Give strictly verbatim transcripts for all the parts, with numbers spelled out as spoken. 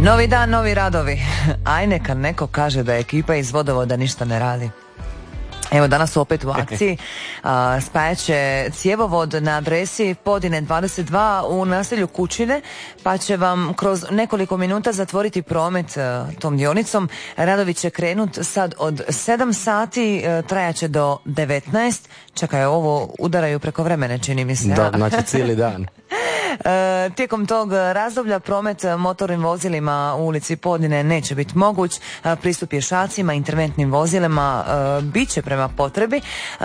Novi dan, novi radovi. Aj neka neko kaže da ekipa iz vodovoda ništa ne radi. Evo, danas su opet u akciji. Spajat će cjevovod na adresi Podine dvadeset dva u naselju Kućine, pa će vam kroz nekoliko minuta zatvoriti promet tom dionicom. Radovi će krenut sad od sedam sati, trajaće do devetnaest. Čekaj, ovo udaraju preko vremene, čini mi se. Da, znači cijeli dan. E, tijekom tog razdoblja promet motornim vozilima u ulici Podine neće biti moguć. E, pristup pješacima, interventnim vozilima e, bit će prema potrebi e,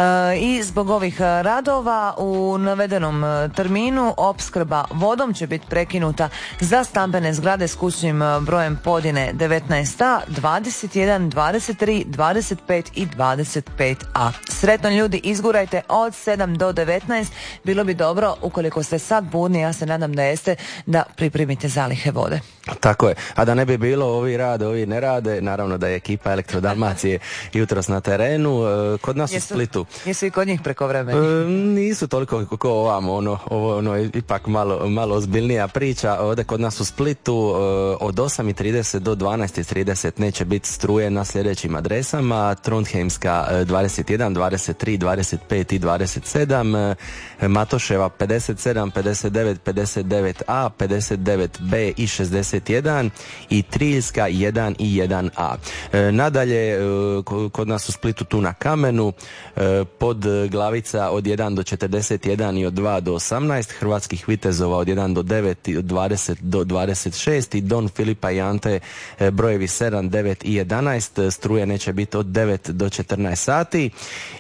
i zbog ovih radova u navedenom terminu opskrba vodom će biti prekinuta za stambene zgrade s kućnim brojem Podine devetnaest a, dvadeset jedan, dvadeset tri, dvadeset pet i dvadeset pet a. Sretno ljudi, izgurajte od sedam do devetnaest. Bilo bi dobro, ukoliko ste sad budni, ja se nadam da jeste, da pripremite zalihe vode. Tako je, a da ne bi bilo ovi rade, ovi ne rade, naravno da je ekipa Elektrodalmacije jutros na terenu, kod nas jesu, u Splitu. Jesu i kod njih prekovremeni? E, nisu toliko kako ovamo, ono, ovo ono, ipak malo, malo ozbiljnija priča. Ovdje kod nas u Splitu od osam i trideset do dvanaest i trideset neće biti struje na sljedećim adresama: Trondheimska dvadeset jedan, dvadeset tri, dvadeset pet i dvadeset sedam, Matoševa pedeset sedam, pedeset devet, pedeset devet a, pedeset devet b i šezdeset jedan i Triljska jedan i jedan a. E, nadalje, e, kod nas u Splitu tu na Kamenu, e, pod Glavica od jedan do četrdeset jedan i od dva do osamnaest, Hrvatskih vitezova od jedan do devet i od dvadeset do dvadeset šest i Don Filipa i Ante e, brojevi sedam, devet i jedanaest, struje neće biti od devet do četrnaest sati.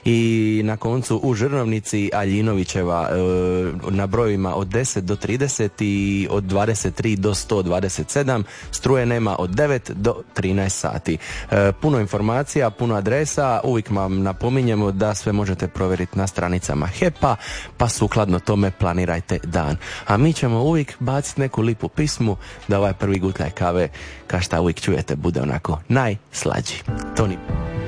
I na koncu u Žrnovnici Aljinovićeva e, na brojevima od deset do trideset i od dvadeset tri do sto dvadeset sedam, struje nema od devet do trinaest sati. E, puno informacija, puno adresa, uvijek vam napominjemo da sve možete provjeriti na stranicama H E P-a, pa sukladno tome planirajte dan. A mi ćemo uvijek baciti neku lipu pismu da ovaj prvi gutlaj kave, kao šta uvijek čujete, bude onako najslađi. Toni.